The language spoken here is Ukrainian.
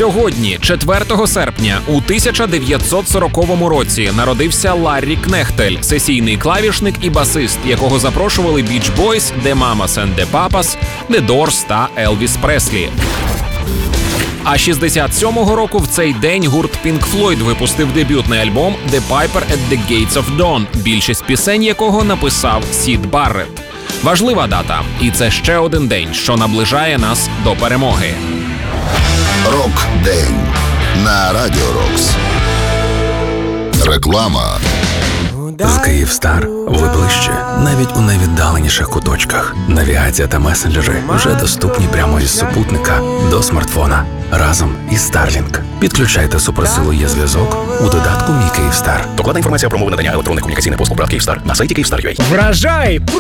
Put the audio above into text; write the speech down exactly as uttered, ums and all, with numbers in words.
Сьогодні, четвертого серпня, у тисяча дев'ятсот сороковому році народився Ларрі Кнехтель, сесійний клавішник і басист, якого запрошували Beach Boys, The Mamas and the Papas, The Doors та Елвіс Преслі. А шістдесят сьомого року в цей день гурт Pink Floyd випустив дебютний альбом «The Piper at the Gates of Dawn», більшість пісень якого написав Сід Барретт. Важлива дата, і це ще один день, що наближає нас до перемоги. Рок-день на Радіо Рокс. Реклама. З Київстар ви ближче, навіть у найвіддаленіших куточках. Навігація та месенджери вже доступні прямо із супутника до смартфона разом із Starlink. Підключайте суперсилу є зв'язок у додатку «Мій Київстар». Докладна інформація про умови надання електронних комунікаційних послуг брат Київстар на сайті Київстар.ua. Вражай!